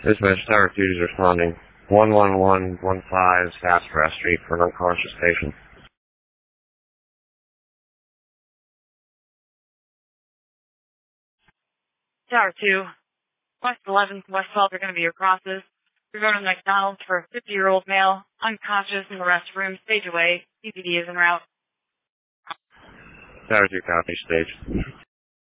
Dispatch Tower 2 is responding. 11115 Sassafras Street for an unconscious patient. Tower 2, West 11th, West 12th are going to be your crosses. You're going to McDonald's for a 50-year-old male, unconscious in the restroom, stage away. CPD is en route. Tower 2 copy, stage.